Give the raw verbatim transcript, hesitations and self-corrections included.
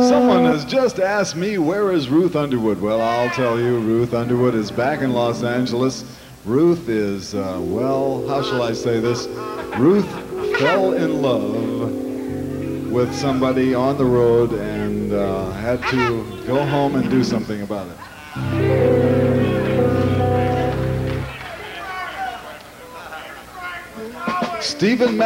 Someone has just asked me, where is Ruth Underwood? Well, I'll tell you, Ruth Underwood is back in Los Angeles. Ruth is, uh, well, how shall I say this? Ruth fell in love with somebody on the road and uh, had to go home and do something about it. Stephen